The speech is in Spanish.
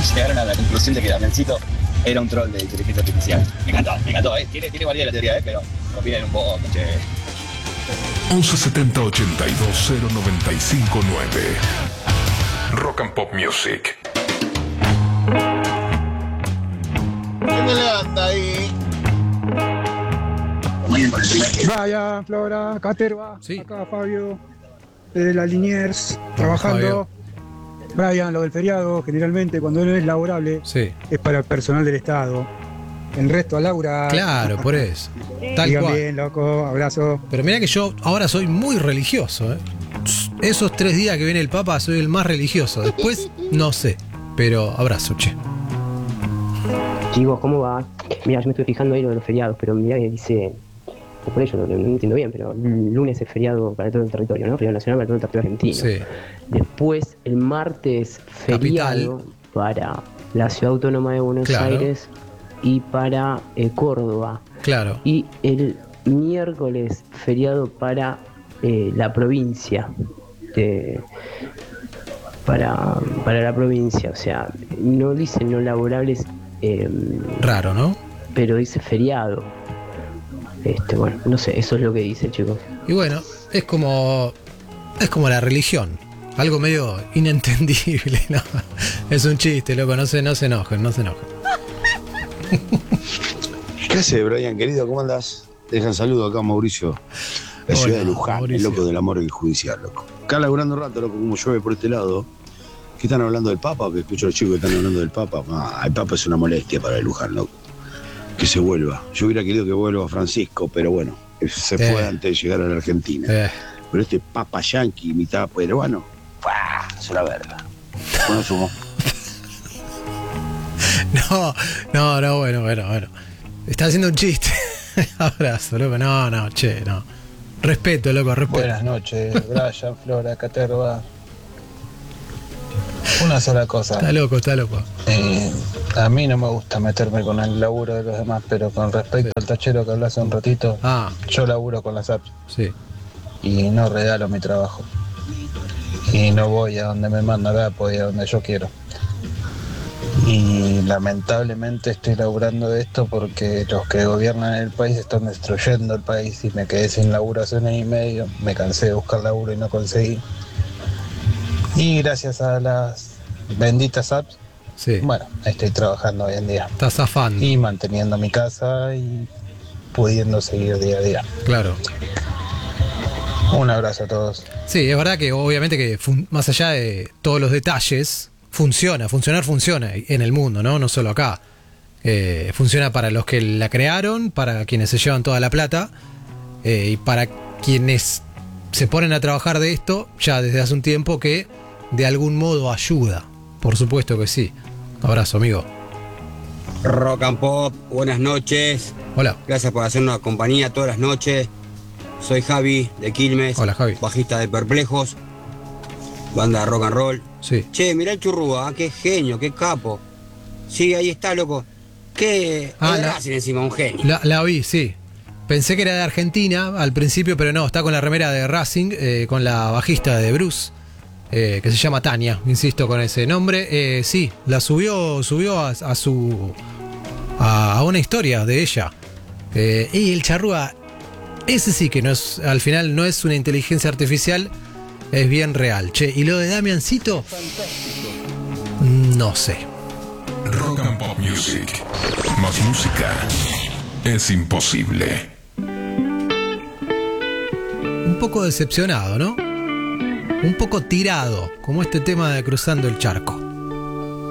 llegaron a la conclusión de que Damiancito era un troll de inteligencia artificial. Me encantó, tiene validez la teoría, pero opinen un poco, che. 1170 82 095 9. Rock and Pop Music. ¿Qué me le anda ahí? Brian, Flora, Caterva, Sí. acá Fabio, desde la Liniers, trabajando. Brian, lo del feriado, generalmente cuando no es laborable, Sí. es para el personal del Estado. El resto a Laura. Claro, por eso. Tal Digan cual. bien, loco, abrazo. Pero mirá que yo ahora soy muy religioso, ¿eh? Esos 3 días que viene el Papa soy el más religioso. Después, no sé. Pero abrazo, che. Chicos, ¿cómo va? Mira, yo me estoy fijando ahí lo de los feriados, pero mira que dice, por ello no entiendo bien, pero el lunes es feriado para todo el territorio, ¿no? Feriado nacional para todo el territorio argentino. Sí. Después, el martes, feriado para la Ciudad Autónoma de Buenos Claro. Aires y para Córdoba. Claro. Y el miércoles, feriado para la provincia. Para la provincia, o sea, no dice no laborables. Raro, ¿no? Pero dice feriado. Bueno, no sé, eso es lo que dice, chicos. Y bueno, es como la religión. Algo medio inentendible, ¿no? Es un chiste, loco, no se enojen. ¿Qué hace, Brian, querido? ¿Cómo andás? Dejan saludo acá, Mauricio. La Hola, ciudad de Luján, Mauricio. el loco del amor judicial, loco. Acá laburando un rato, loco, como llueve por este lado. ¿Qué están hablando del Papa? Que escucho a los chicos que están hablando del Papa. El Papa es una molestia para el Luján, loco. Que se vuelva. Yo hubiera querido que vuelva Francisco, pero bueno, se fue antes de llegar a la Argentina. Pero este Papa yanqui, mitad peruano, es una verga. Bueno, sumo. No, bueno. Está haciendo un chiste. Abrazo, loco. No, che, no. Respeto, loco, respeto. Buenas noches, Brian, Flora, Caterva. Una sola cosa. Está loco. A mí no me gusta meterme con el laburo de los demás, pero con respecto al tachero que hablaste un ratito, yo laburo con las apps. Sí. Y no regalo mi trabajo. Y no voy a donde me manda la app, voy a donde yo quiero. Y lamentablemente estoy laburando de esto porque los que gobiernan el país están destruyendo el país y me quedé sin laburo hace 1 año y medio. Me cansé de buscar laburo y no conseguí. Y gracias a las benditas apps, bueno, estoy trabajando hoy en día. Estás zafando. Y manteniendo mi casa y pudiendo seguir día a día. Claro. Un abrazo a todos. Sí, es verdad que obviamente que más allá de todos los detalles, funcionar funciona en el mundo, ¿no? No solo acá. Funciona para los que la crearon, para quienes se llevan toda la plata y para quienes se ponen a trabajar de esto ya desde hace un tiempo que de algún modo ayuda. Por supuesto que sí. Abrazo, amigo. Rock and Pop, buenas noches. Hola. Gracias por hacernos compañía todas las noches. Soy Javi de Quilmes. Hola, Javi. Bajista de Perplejos. Banda de rock and roll. Sí. Che, mirá el Churrúa, qué genio, qué capo. Sí, ahí está, loco. ¿Qué? Racing encima, un genio. La vi, sí. Pensé que era de Argentina al principio, pero no, está con la remera de Racing, con la bajista de Bruce, que se llama Tania, insisto con ese nombre. Sí, la subió a una historia de ella. Y el Charrúa, ese sí que no es, al final no es una inteligencia artificial, es bien real. Che, y lo de Damiancito, no sé. Rock and Pop Music. Más música es imposible. Un poco decepcionado, ¿no? Un poco tirado, como este tema de Cruzando el Charco.